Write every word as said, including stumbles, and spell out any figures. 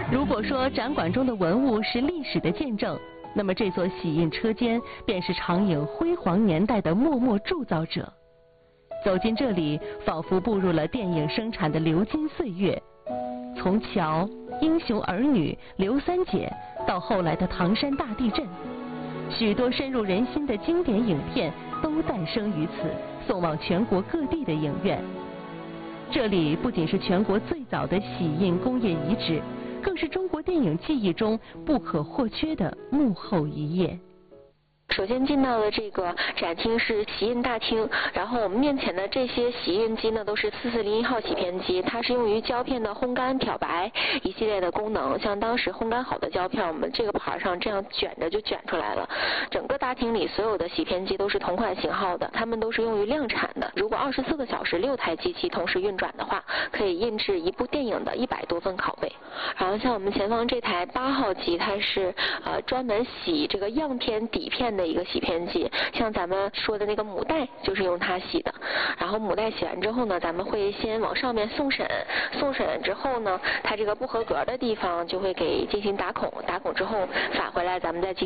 如果说展馆中的文物是历史的见证，那么这座玺印车间便是长影辉煌年代的默默铸造者。走进这里，仿佛步入了电影生产的流金岁月。从乔、英雄儿女、刘三姐到后来的唐山大地震，许多深入人心的经典影片都诞生于此，送往全国各地的影院。这里不仅是全国最早的玺印工业遗址，更是中国电影记忆中不可或缺的幕后一页。 首先进到的这个展厅是玺印大厅，然后我们面前的这些玺印机呢，都是四四零一号洗片机，它是用于胶片的烘干、漂白一系列的功能。像当时烘干好的胶片，我们这个盘上这样卷着就卷出来了。整个大厅里所有的洗片机都是同款型号的，它们都是用于量产的。如果二十四个小时六台机器同时运转的话，可以印制一部电影的一百多份拷贝。然后像我们前方这台八号机，它是呃专门洗这个样片底片的一个洗片机，像咱们说的那个母带就是用它洗的。然后母带洗完之后呢，咱们会先往上面送审，送审之后呢，它这个不合格的地方就会给进行打孔，打孔之后返回来咱们再进行